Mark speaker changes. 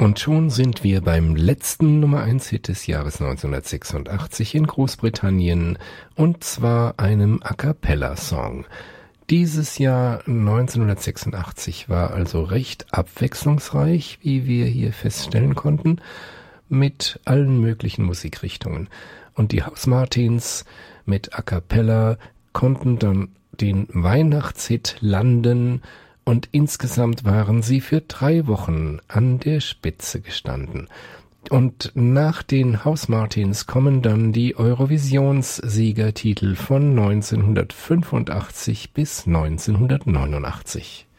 Speaker 1: Und schon sind wir beim letzten Nummer-1-Hit des Jahres 1986 in Großbritannien, und zwar einem A-cappella-Song. Dieses Jahr 1986 war also recht abwechslungsreich, wie wir hier feststellen konnten, mit allen möglichen Musikrichtungen. Und die House Martins mit A-cappella konnten dann den Weihnachtshit landen, und insgesamt waren sie für 3 Wochen an der Spitze gestanden. Und nach den House Martins kommen dann die Eurovisionssiegertitel von 1985 bis 1989.